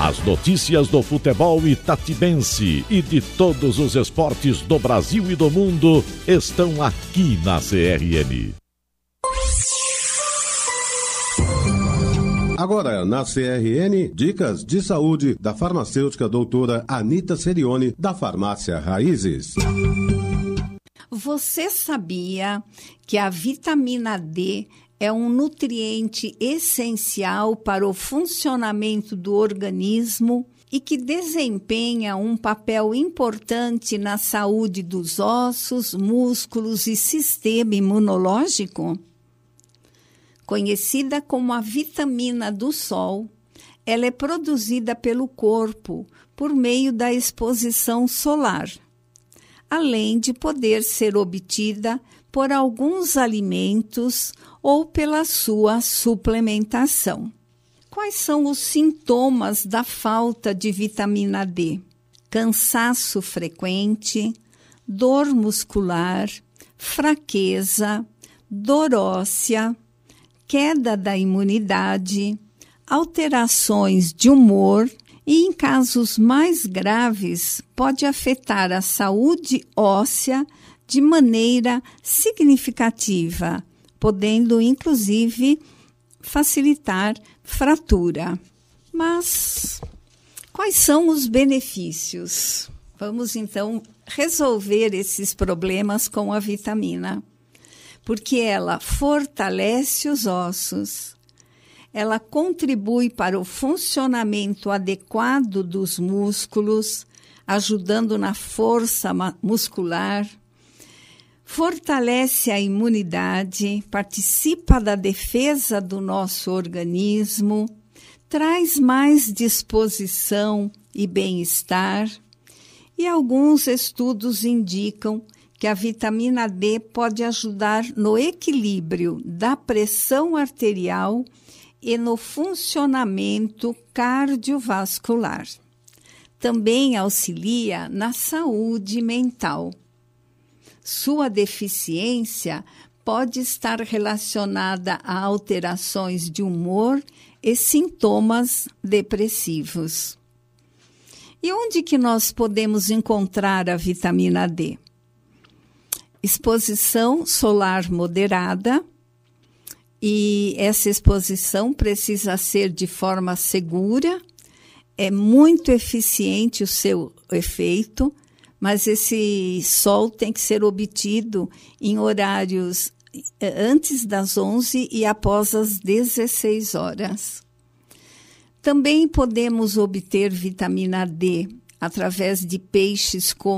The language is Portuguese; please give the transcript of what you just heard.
As notícias do futebol itatibense e de todos os esportes do Brasil e do mundo estão aqui na CRN. Agora, na CRN, dicas de saúde da farmacêutica doutora Anita Serioni, da Farmácia Raízes. Você sabia que a vitamina D é um nutriente essencial para o funcionamento do organismo e que desempenha um papel importante na saúde dos ossos, músculos e sistema imunológico? Conhecida como a vitamina do sol, ela é produzida pelo corpo por meio da exposição solar, além de poder ser obtida por alguns alimentos ou pela sua suplementação. Quais são os sintomas da falta de vitamina D? Cansaço frequente, dor muscular, fraqueza, dor óssea, queda da imunidade, alterações de humor e, em casos mais graves, pode afetar a saúde óssea de maneira significativa, podendo, inclusive, facilitar fratura. Mas quais são os benefícios? Vamos, então, resolver esses problemas com a vitamina. Porque ela fortalece os ossos, ela contribui para o funcionamento adequado dos músculos, ajudando na força muscular, fortalece a imunidade, participa da defesa do nosso organismo, traz mais disposição e bem-estar, e alguns estudos indicam que a vitamina D pode ajudar no equilíbrio da pressão arterial e no funcionamento cardiovascular. Também auxilia na saúde mental. Sua deficiência pode estar relacionada a alterações de humor e sintomas depressivos. E onde que nós podemos encontrar a vitamina D? Exposição solar moderada, e essa exposição precisa ser de forma segura, é muito eficiente o seu efeito, mas esse sol tem que ser obtido em horários antes das 11 e após as 16 horas. Também podemos obter vitamina D através de peixes como